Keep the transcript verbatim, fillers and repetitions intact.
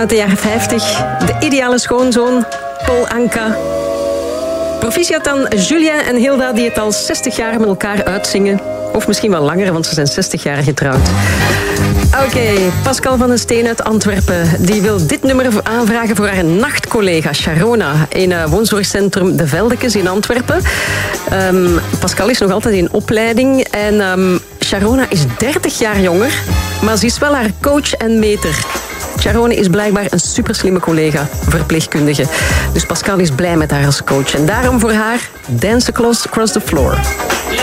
uit de jaren vijftig. De ideale schoonzoon, Paul Anka. Proficiat aan Julien en Hilda, die het al zestig jaar met elkaar uitzingen. Of misschien wel langer, want ze zijn zestig jaar getrouwd. Oké, okay, Pascal van den Steen uit Antwerpen. Die wil dit nummer aanvragen voor haar nachtcollega Sharona in uh, woonzorgcentrum De Veldekes in Antwerpen. Um, Pascal is nog altijd in opleiding en um, Sharona is dertig jaar jonger, maar ze is wel haar coach en meter. Sharona is blijkbaar een superslimme collega, verpleegkundige. Dus Pascal is blij met haar als coach. En daarom voor haar Dance Across the Floor.